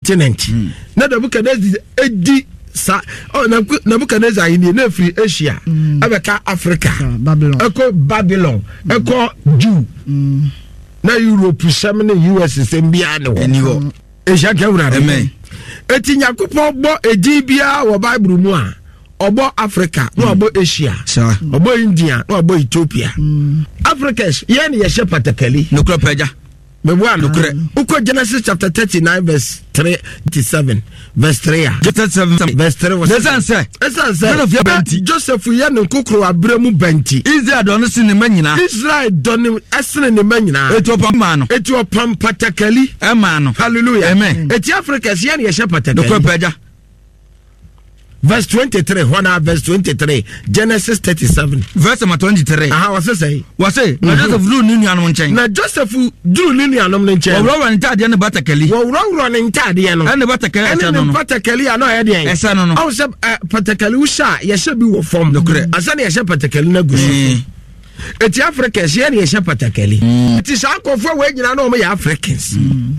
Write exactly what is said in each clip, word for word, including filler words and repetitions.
continent na Nebuchadnezzar edi sa oh Nebuchadnezzar in na free Asia abeka Africa Babylon eko Babylon eko Jew na Europe seven U S sem bia no eniwo Asia kewura amen eti Yakupon bo edi bia wo Bible mu a obo Africa no obo Asia obo India no obo Ethiopia Africans ye ne ye shepatakali no kro peja me one uko Genesis chapter thirty-nine verse three to seven verse three thirty-seven verse three was listen say listen say Joseph ye ne kokro abremu benti Israel don sin ne manyina Israel don esene ne manyina Ethiopia ma no Ethiopia patakali e ma no hallelujah amen eti Africans ye ne ye shepatakali no kro peja verse twenty-three one verse twenty-three Genesis thirty-seven verse twenty-three aha was say was say na Joseph lu ni nuanom nchen na Joseph duru ni nuanom nchen wo wro ntade ne batakali wo wro ni ntade no ene batakali asa no ene batakali ano ye de esa no no aw se batakali usha ye she bi wo form asa na ye she batakali na gusu eti Africans ye ye she batakali eti sa akofo we nyina na o me Africans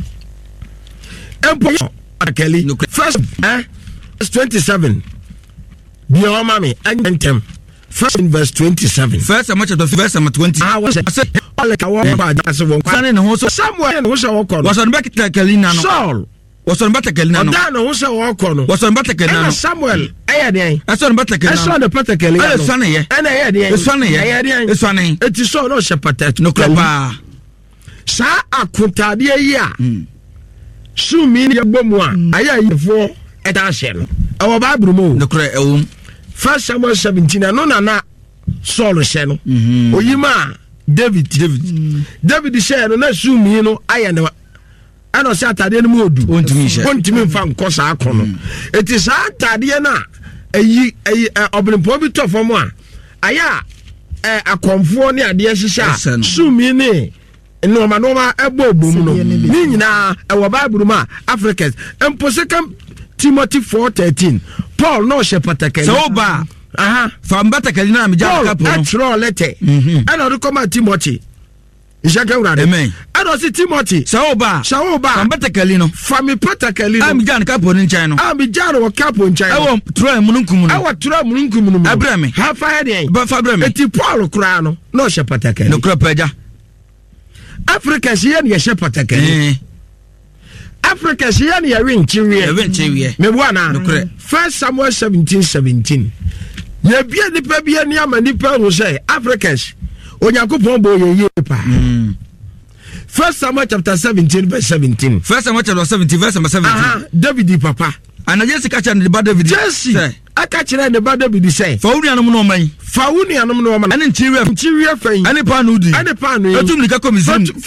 empo batakali first eh twenty-seven Bio mami antem first in verse twenty-seven first Samuel chapter verse twenty ah was all ka wo ba da so won sane ne ho so Samuel ne ho so wo kono was on back takalina no Saul was on back takalina no da ne ho so wo kono was on back takalina no Samuel aye den was on back takalina no so ne patakali no sane ye ana aye den sane ye aye den sane eti so no she patak no klaba sa akontade yi a sumi ne bomu a aye ayefo eta hye no e wo Bible mu no kra ewum First Samuel seventeen no na na Saul hye no oyima David David David hye no na sumi no aye ne ana se atade no mu odu ontimi hye ontimi mfa nkosa akono eti sa atade na ayi ayi obrimpo bi tofom a aya akomfo ne ade hye sumi ne no ma no ma ebo obom no ni nyina e wo Bible ma Africans empo second Timothy four thirteen Paul no she patakali so ba aha from batakali na me ja ka po no atro letter and o come Timothy Ishaka urade amen and o see Timothy so ba so ba from batakali no from patakali no am ja ka po ni nchan no am ja no ka po nchan e wo tro mununkum no e wo tro mununkum no abrame ha fa he den ba fa abrame eti Paul kura no no she patakali no kura peja Africa she ye she patakali Africa she ya ya winchiwe ya winchiwe me bwana First Samuel seventeen seventeen ye bia nipa bia ni ama nipa ro say Africans Onyankopon bo ye ye pa First Samuel chapter seventeen verse seventeen First Samuel chapter seventeen verse seventeen aha David papa ana Jesse ka cha ne ba David Jesse aka kire ne ba David say fa wunuanom no man fa wunuanom no man ane nchiwe nchiwe fan ane pa no di ane pa no atum nika komisim